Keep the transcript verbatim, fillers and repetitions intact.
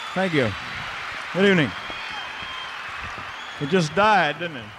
Thank you. Good evening. It just died, didn't it?